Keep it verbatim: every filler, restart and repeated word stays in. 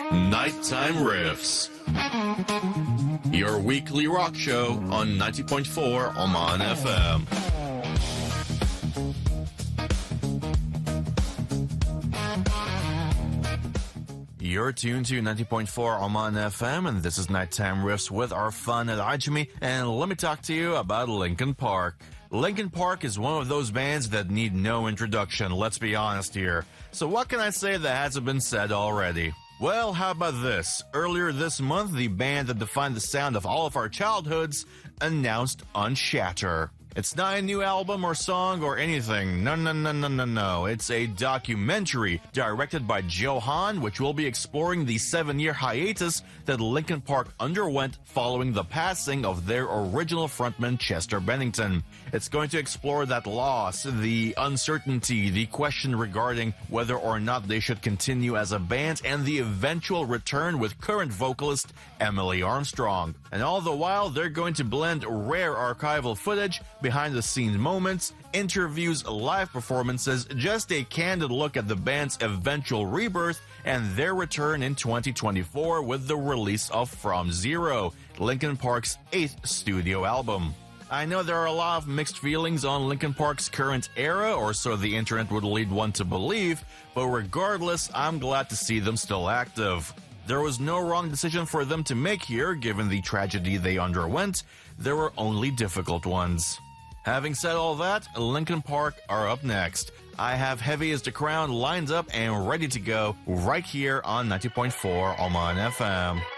Nighttime Riffs, your weekly rock show on ninety point four Oman F M. You're tuned to ninety point four Oman F M, and this is Nighttime Riffs with our fun at Ajmi, and let me talk to you about Linkin Park. Linkin Park is one of those bands that need no introduction, let's be honest here. So what can I say that hasn't been said already? Well, how about this? Earlier this month, the band that defined the sound of all of our childhoods announced Unshatter. It's not a new album or song or anything. No, no, no, no, no, no. It's a documentary directed by Joe Hahn, which will be exploring the seven-year hiatus that Linkin Park underwent following the passing of their original frontman Chester Bennington. It's going to explore that loss, the uncertainty, the question regarding whether or not they should continue as a band, and the eventual return with current vocalist Emily Armstrong. And all the while, they're going to blend rare archival footage, behind-the-scenes moments, interviews, live performances, just a candid look at the band's eventual rebirth and their return in twenty twenty-four with the release of From Zero, Linkin Park's eighth studio album. I know there are a lot of mixed feelings on Linkin Park's current era, or so the internet would lead one to believe, but regardless, I'm glad to see them still active. There was no wrong decision for them to make here, given the tragedy they underwent. There were only difficult ones. Having said all that, Linkin Park are up next. I have Heavy as the Crown lined up and ready to go right here on ninety point four Oman F M.